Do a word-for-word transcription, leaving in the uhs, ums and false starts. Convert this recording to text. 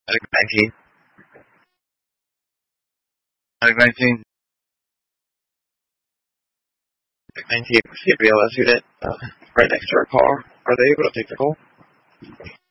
Attic nineteen. Attic nineteen. Attic nineteen. C B L S unit, uh, right next to our car. Are they able to take the call?